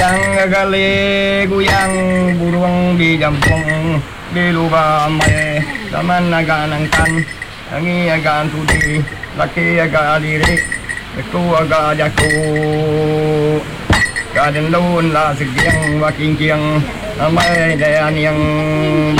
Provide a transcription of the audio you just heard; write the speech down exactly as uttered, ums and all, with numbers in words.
Guyang gali guyang burung di jampung di lubang mai zaman naga nangkan angi aga tudi laki aga diri aku aga jaku kaden daun la segiang waking kiang amai dayan yang